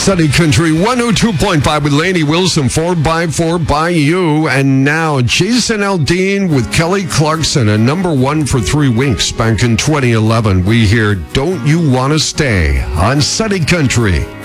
Sunny Country 102.5 with Lainey Wilson, 4x4 by you. And now Jason Aldean with Kelly Clarkson, a number one for 3 weeks back in 2011. We hear Don't You Wanna Stay on Sunny Country.